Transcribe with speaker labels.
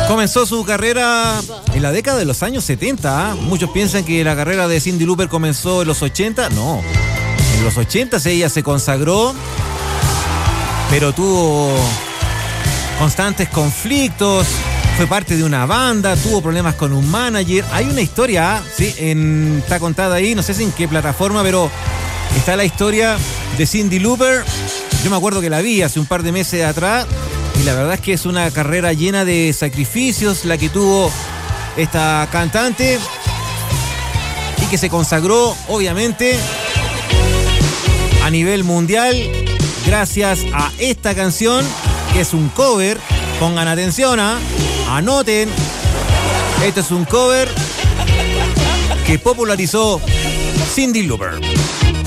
Speaker 1: Comenzó su carrera en la década de los años 70. ¿Eh? Muchos piensan que la carrera de Cyndi Lauper comenzó en los 80. No, en los 80 ella se consagró, pero tuvo constantes conflictos. Fue parte de una banda, tuvo problemas con un manager. Hay una historia, ¿sí? Está contada ahí, no sé si en qué plataforma, pero está la historia de Cyndi Lauper. Yo me acuerdo que la vi hace un par de meses atrás y la verdad es que es una carrera llena de sacrificios la que tuvo esta cantante y que se consagró, obviamente, a nivel mundial gracias a esta canción, que es un cover. Pongan atención, anoten. Este es un cover que popularizó Cyndi Lauper.